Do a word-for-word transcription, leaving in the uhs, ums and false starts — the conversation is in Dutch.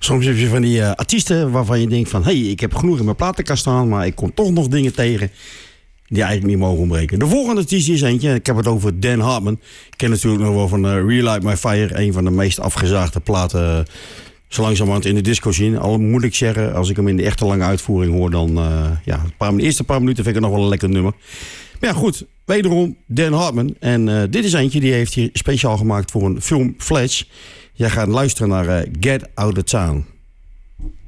Soms heb je van die uh, artiesten waarvan je denkt van... hé, hey, ik heb genoeg in mijn platenkast staan... maar ik kom toch nog dingen tegen die eigenlijk niet mogen ontbreken. De volgende artiest is eentje, ik heb het over Dan Hartman. Ik ken natuurlijk nog wel van uh, Relight My Fire... een van de meest afgezaagde platen... Uh, zo langzamerhand in de disco zien. Al moet ik zeggen, als ik hem in de echte lange uitvoering hoor... dan, uh, ja, een paar, de eerste paar minuten vind ik het nog wel een lekker nummer. Maar ja, goed, wederom Dan Hartman. En uh, dit is eentje, die heeft hij speciaal gemaakt voor een film Flash. Jij gaat luisteren naar uh, Get Out of Town.